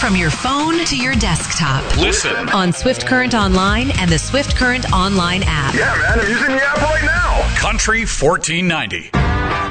from your phone to your desktop. Listen on Swift Current Online and the Swift Current Online app. Yeah, man, I'm using the app right now. Country 1490.